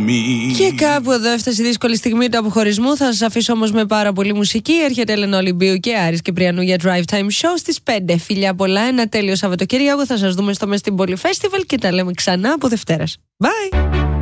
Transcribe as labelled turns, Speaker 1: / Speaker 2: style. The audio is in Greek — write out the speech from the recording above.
Speaker 1: Και κάπου εδώ έφτασε η δύσκολη στιγμή του αποχωρισμού. Θα σας αφήσω όμως με πάρα πολύ μουσική. Έρχεται Έλενα Ολυμπίου και Άρης Κυπριανού για Drive Time Show στις 5. Φιλιά πολλά, ένα τέλειο Σαββατοκύριακο. Θα σας δούμε στο Μες στην Πόλη Festival και τα λέμε ξανά από Δευτέρας. Bye!